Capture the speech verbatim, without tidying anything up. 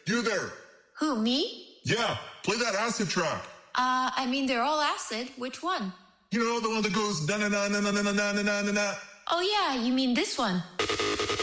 You there. Who, me? Yeah, play that acid track. Uh, I mean, they're all acid. Which one? You know, the one that goes na na na na na na na na na na. Oh, yeah, you mean this one.